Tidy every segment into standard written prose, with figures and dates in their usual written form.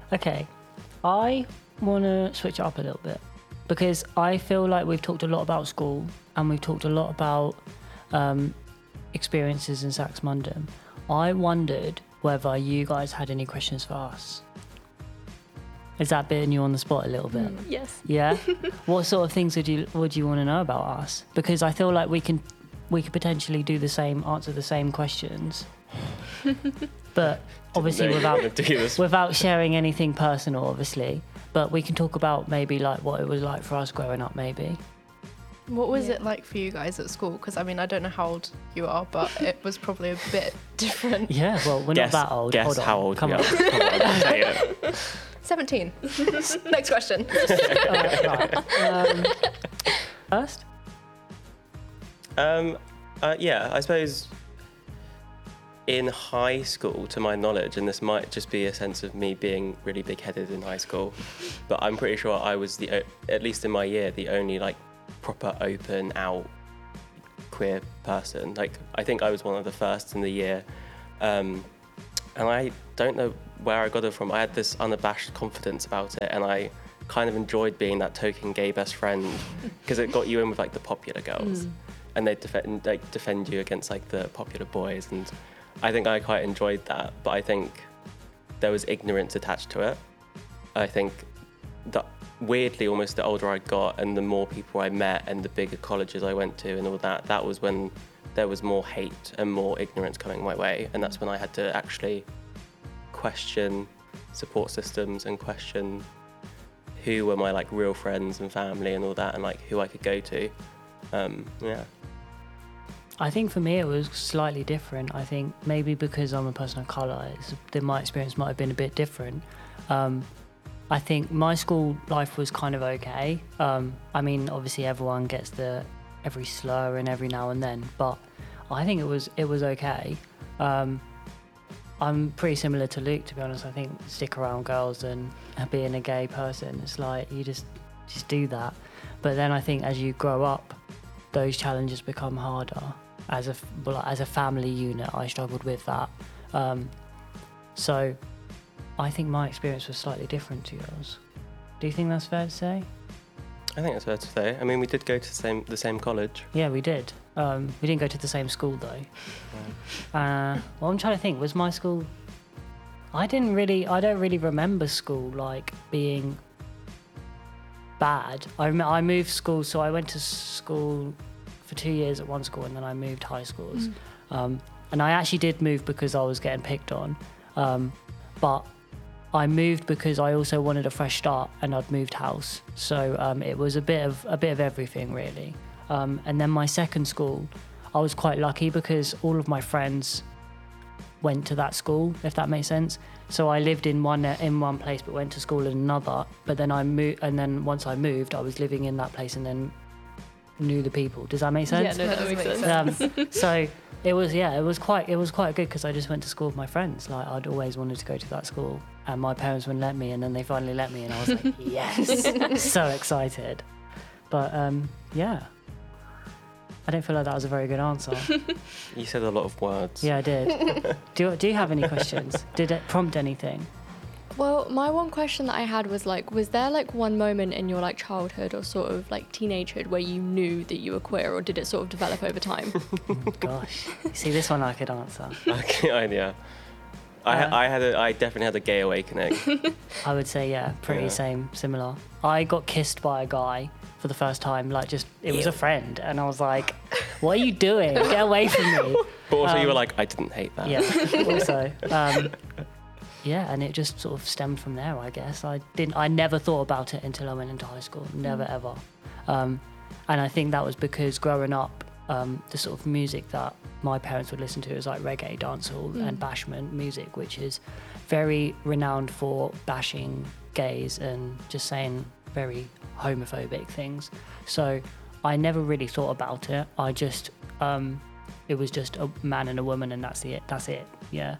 Okay, I want to switch it up a little bit because I feel like we've talked a lot about school and we've talked a lot about experiences in Saxmundham. I wondered whether you guys had any questions for us. Is that bitting you on the spot a little bit? Yes. Yeah. What sort of things would you want to know about us? Because I feel like we could potentially do the same, answer the same questions, but obviously without sharing anything personal, obviously. But we can talk about maybe like what it was like for us growing up, maybe. What was it like for you guys at school? Because I mean, I don't know how old you are, but it was probably a bit different. Yeah. Well, we're not that old. Guess Hold on. how old Come we on. are. Come on, say it. 17. Next question. Right. First. Yeah, I suppose in high school, to my knowledge, and this might just be a sense of me being really big-headed in high school, but I'm pretty sure I was at least in my year, the only like proper open out queer person. Like I think I was one of the first in the year, and I don't know where I got it from. I had this unabashed confidence about it, and I kind of enjoyed being that token gay best friend because it got you in with like the popular girls. And they defend you against like the popular boys, and I think I quite enjoyed that. But I think there was ignorance attached to it. I think that weirdly, almost the older I got and the more people I met and the bigger colleges I went to and all that, that was when there was more hate and more ignorance coming my way, and that's when I had to actually question support systems and question who were my like real friends and family and all that, and like who I could go to. Yeah. I think for me it was slightly different. I think maybe because I'm a person of colour, my experience might have been a bit different. I think my school life was kind of okay. I mean, obviously everyone gets every slur and every now and then, but I think it was okay. I'm pretty similar to Luke, to be honest. I think stick around girls and being a gay person, it's like you just do that. But then I think as you grow up, those challenges become harder. As a family unit, I struggled with that. So I think my experience was slightly different to yours. Do you think that's fair to say? I think that's fair to say. I mean, we did go to the same college. Yeah, we did. We didn't go to the same school though. Well, I'm trying to think. Was my school? I don't really remember school like being bad. I moved schools, so I went to school for 2 years at one school, and then I moved high schools. And I actually did move because I was getting picked on, but I moved because I also wanted a fresh start, and I'd moved house. So it was a bit of everything really. And then my second school, I was quite lucky because all of my friends went to that school, if that makes sense. So I lived in one place but went to school in another. But then I moved, and then once I moved, I was living in that place and then knew the people. Does that make sense? Yeah, no, that makes sense. So it was quite good because I just went to school with my friends. Like I'd always wanted to go to that school, and my parents wouldn't let me, and then they finally let me, and I was like, yes, so excited. But yeah, I don't feel like that was a very good answer. You said a lot of words. Yeah, I did. Do you have any questions? Did it prompt anything? Well, my one question that I had was like, was there like one moment in your like childhood or sort of like teenagehood where you knew that you were queer, or did it sort of develop over time? Gosh, see, this one I could answer. Okay, yeah. I definitely had a gay awakening. I would say, yeah, pretty similar. I got kissed by a guy for the first time, like it was a friend, and I was like, what are you doing? Get away from me. But also you were like, I didn't hate that. Yeah, also. Yeah, and it just sort of stemmed from there, I guess. I never thought about it until I went into high school, never ever. And I think that was because growing up, the sort of music that my parents would listen to is like reggae, dancehall and bashment music, which is very renowned for bashing gays and just saying very homophobic things. So I never really thought about it. I just, it was just a man and a woman, and that's it, yeah.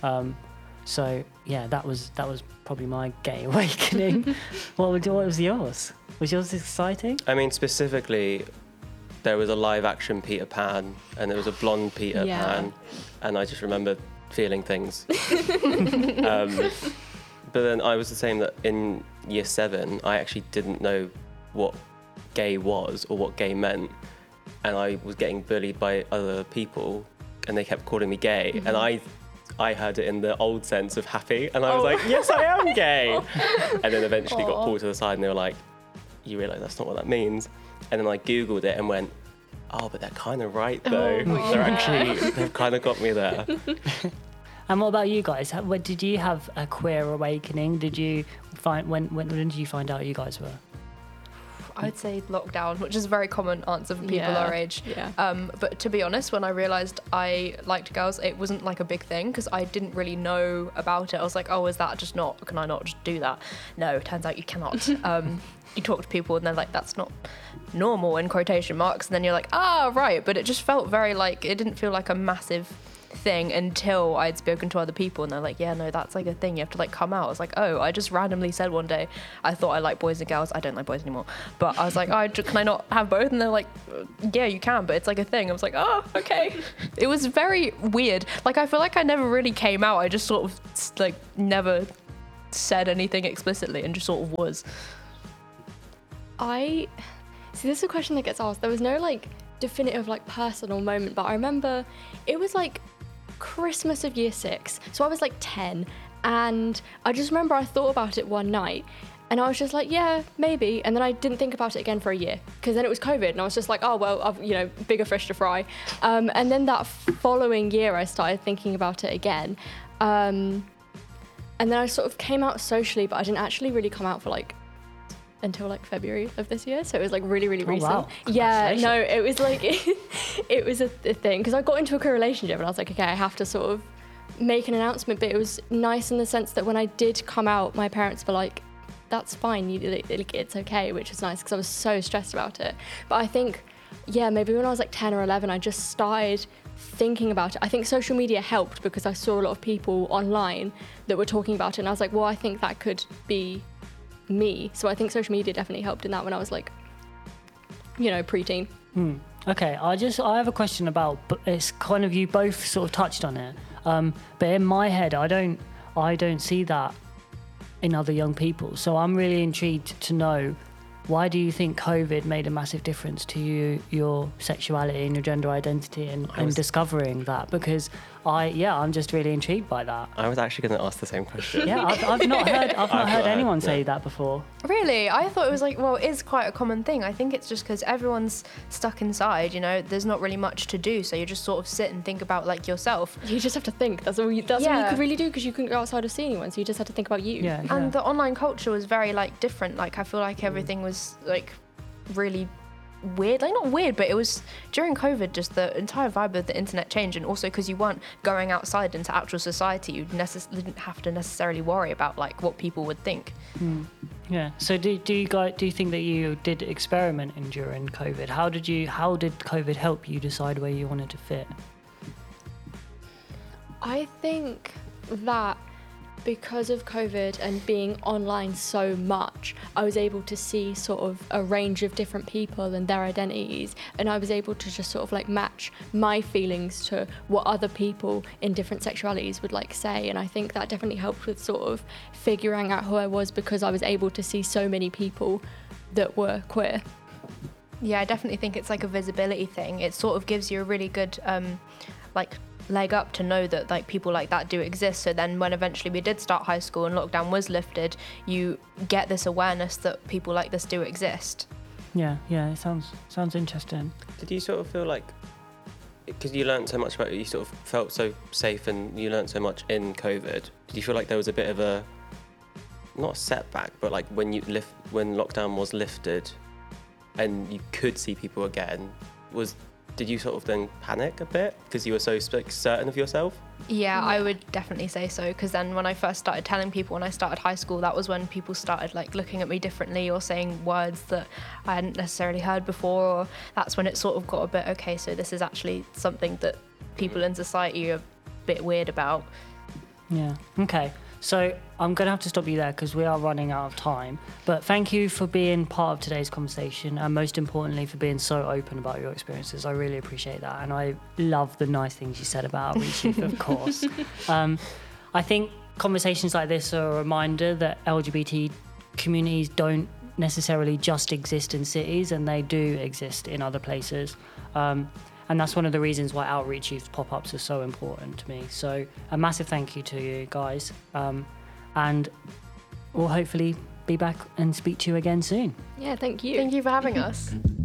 So yeah, that was probably my gay awakening. What was yours? Was yours exciting? I mean, specifically, there was a live action Peter Pan, and there was a blonde Peter Pan, and I just remember feeling things. But But then I was the same, that in year 7, I actually didn't know what gay was or what gay meant. And I was getting bullied by other people and they kept calling me gay. And I heard it in the old sense of happy. And I was like, yes, I am gay. And then eventually got pulled to the side and they were like, you realise that's not what that means. And then I Googled it and went, oh, but they're kind of right though. They've kind of got me there. And what about you guys? Did you have a queer awakening? Did you find when did you find out you guys were? I'd say lockdown, which is a very common answer for people our age. Yeah. But to be honest, when I realised I liked girls, it wasn't like a big thing because I didn't really know about it. I was like, oh, is that just not, can I not just do that? No, turns out you cannot. You talk to people and they're like, that's not normal in quotation marks. And then you're like, ah, right. But it just felt very like, it didn't feel like a massive thing until I'd spoken to other people and they're like, yeah, no, that's like a thing, you have to like come out. I was like, oh, I just randomly said one day I thought I like boys and girls. I don't like boys anymore, but I was like, oh, can I not have both? And they're like, yeah, you can, but it's like a thing. I was like, oh, okay. It was very weird. Like, I feel like I never really came out. I just sort of like never said anything explicitly and just sort of was. See, this is a question that gets asked. There was no like definitive like personal moment, but I remember it was like Christmas of year 6, so I was like 10, and I just remember I thought about it one night and I was just like, yeah, maybe, and then I didn't think about it again for a year because then it was COVID and I was just like, oh well, I've bigger fish to fry, and then that following year I started thinking about it again, and then I sort of came out socially, but I didn't actually really come out for like until like February of this year, so it was like really recent. Wow. Yeah, no, it was like it was a thing because I got into a queer relationship and I was like, okay, I have to sort of make an announcement, but it was nice in the sense that when I did come out, my parents were like, that's fine, it's okay, which is nice because I was so stressed about it. But I think, yeah, maybe when I was like 10 or 11, I just started thinking about it. I think social media helped because I saw a lot of people online that were talking about it and I was like, well, I think that could be me. So I think social media definitely helped in that when I was like, preteen. Okay, I have a question about, but it's kind of, you both sort of touched on it, but in my head I don't see that in other young people, so I'm really intrigued to know, why do you think COVID made a massive difference to you, your sexuality and your gender identity and discovering that? Because I'm just really intrigued by that. I was actually going to ask the same question. Yeah, I've not heard anyone say that before. Really? I thought it was like, well, it is quite a common thing. I think it's just because everyone's stuck inside, there's not really much to do, so you just sort of sit and think about like yourself. You just have to think. That's all you could really do because you couldn't go outside or see anyone, so you just had to think about you. Yeah. And the online culture was very like different. Like I feel like everything was like really weird, like not weird, but it was during COVID, just the entire vibe of the internet changed, and also because you weren't going outside into actual society, you didn't have to necessarily worry about like what people would think. Yeah. So do you think that you did experimenting during COVID? How did COVID help you decide where you wanted to fit? I think that because of COVID and being online so much, I was able to see sort of a range of different people and their identities, and I was able to just sort of like match my feelings to what other people in different sexualities would like say, and I think that definitely helped with sort of figuring out who I was because I was able to see so many people that were queer. Yeah, I definitely think it's like a visibility thing. It sort of gives you a really good leg up to know that like people like that do exist, so then when eventually we did start high school and lockdown was lifted, you get this awareness that people like this do exist. Yeah, it sounds interesting. Did you sort of feel like, because you learned so much about it, you sort of felt so safe and you learned so much in COVID, did you feel like there was a bit of a, not a setback, but like when lockdown was lifted and you could see people again, did you sort of then panic a bit because you were so certain of yourself? Yeah, I would definitely say so, because then when I first started telling people when I started high school, that was when people started like looking at me differently or saying words that I hadn't necessarily heard before, or that's when it sort of got a bit, okay, so this is actually something that people in society are a bit weird about. Yeah, okay. So I'm going to have to stop you there because we are running out of time. But thank you for being part of today's conversation, and most importantly for being so open about your experiences. I really appreciate that, and I love the nice things you said about outreach youth, of course. I think conversations like this are a reminder that LGBT communities don't necessarily just exist in cities, and they do exist in other places. And that's one of the reasons why Outreach Youth pop-ups are so important to me. So a massive thank you to you guys. And we'll hopefully be back and speak to you again soon. Yeah, thank you. Thank you for having us.